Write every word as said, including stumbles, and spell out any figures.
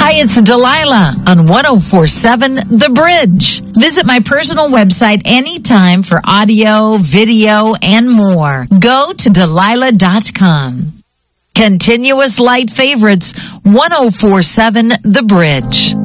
Hi, it's Delilah on one oh four point seven The Bridge. Visit my personal website anytime for audio, video, and more. Go to Delilah dot com. Continuous light favorites, one oh four point seven The Bridge.